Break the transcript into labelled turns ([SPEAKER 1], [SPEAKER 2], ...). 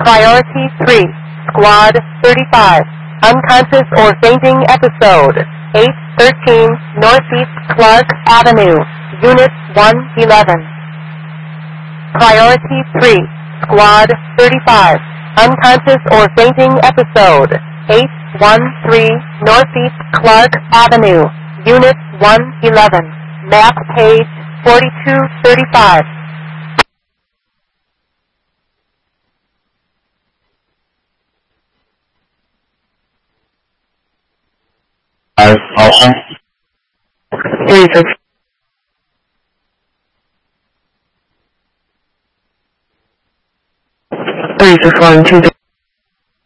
[SPEAKER 1] Priority 3, Squad 35, unconscious or fainting episode, 813 Northeast Clark Avenue, Unit 111. Priority 3, Squad 35, unconscious or fainting episode, 813 Northeast Clark Avenue, Unit 111, map page 4235.
[SPEAKER 2] Awesome.
[SPEAKER 1] 36. 3612.